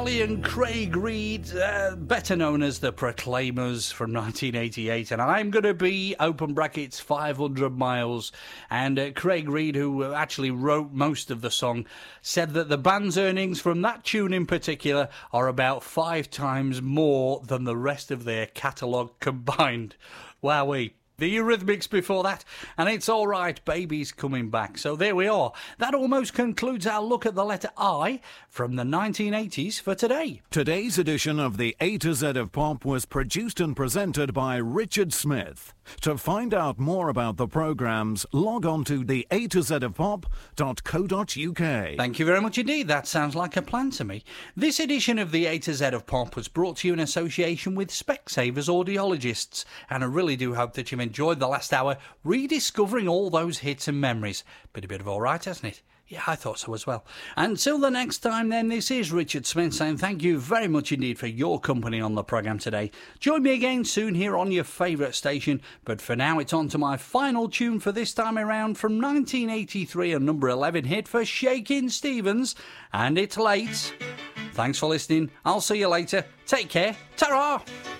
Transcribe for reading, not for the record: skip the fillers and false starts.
And Craig Reid, better known as the Proclaimers from 1988, and I'm going to be, open brackets, 500 miles. And Craig Reid, who actually wrote most of the song, said that the band's earnings from that tune in particular are about 5 times more than the rest of their catalogue combined. Wowee. The Eurythmics before that, and It's Alright, Baby's Coming Back. So there we are. That almost concludes our look at the letter I from the 1980s for today. Today's edition of the A to Z of Pop was produced and presented by Richard Smith. To find out more about the programmes, log on to the A to Z of Pop.co.uk. Thank you very much indeed. That sounds like a plan to me. This edition of the A to Z of Pop was brought to you in association with Specsavers Audiologists, and I really do hope that you've enjoyed the last hour rediscovering all those hits and memories. Been a bit of all right, hasn't it? Yeah, I thought so as well. Until the next time then, this is Richard Smith saying thank you very much indeed for your company on the programme today. Join me again soon here on your favourite station, but for now it's on to my final tune for this time around from 1983, a number 11 hit for Shakin' Stevens, and It's Late. Thanks for listening. I'll see you later. Take care. Ta-ra!